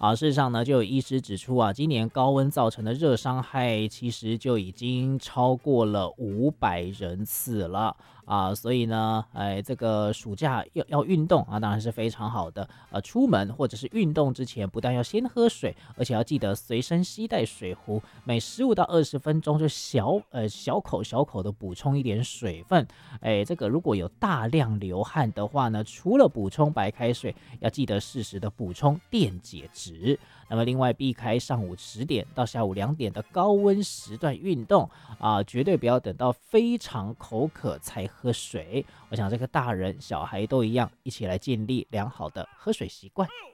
事实上呢，就有医师指出啊，今年高温造成的热伤害其实就已经超过了500人次了。所以呢，这个暑假要运动啊，当然是非常好的。出门或者是运动之前，不但要先喝水，而且要记得随身携带水壶，每15到20分钟就小口的补充一点水分。这个如果有大量流汗的话呢，除了补充白开水，要记得适时的补充电解质。那么另外避开上午10点到下午2点的高温时段运动绝对不要等到非常口渴才喝水。我想这个大人小孩都一样，一起来建立良好的喝水习惯。